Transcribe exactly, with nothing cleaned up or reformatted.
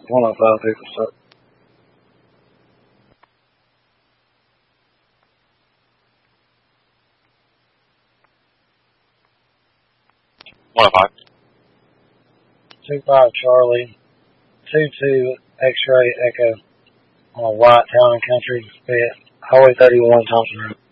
one oh five people, so. one oh five. two five Charlie, two two X-ray Echo on a white town and country fit, Highway thirty-one, Thompson Road.